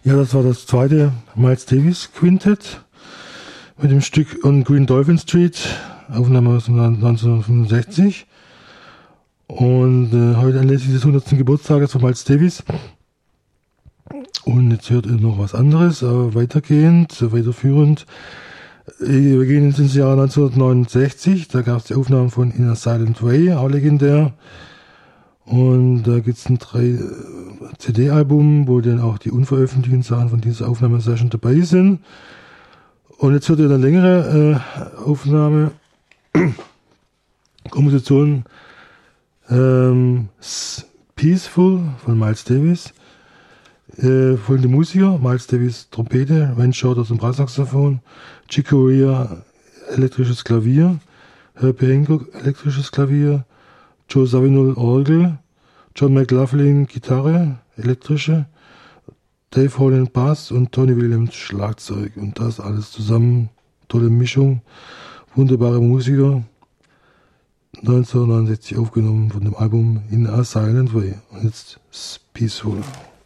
Ja, das war das zweite Miles Davis Quintett mit dem Stück On Green Dolphin Street, Aufnahme aus 1965. Und heute anlässlich des 100. Geburtstages von Miles Davis. Und jetzt hört ihr noch was anderes, aber weiterführend. Wir gehen jetzt ins Jahr 1969, da gab es die Aufnahmen von In a Silent Way, auch legendär. Und da gibt es ein 3 CD-Album, wo dann auch die unveröffentlichten Sachen von dieser Aufnahmesession dabei sind. Und jetzt hört ihr eine längere Aufnahme, Komposition Peaceful von Miles Davis. Folgende Musiker: Miles Davis Trompete, Wayne Shorter zum Brasssaxophon, Chick Corea elektrisches Klavier, Herbie Hancock elektrisches Klavier, Joe Zawinul Orgel, John McLaughlin Gitarre elektrische, Dave Holland Bass und Tony Williams Schlagzeug. Und das alles zusammen, tolle Mischung, wunderbare Musiker. 1969 aufgenommen von dem Album In a Silent Way. Und jetzt Peaceful.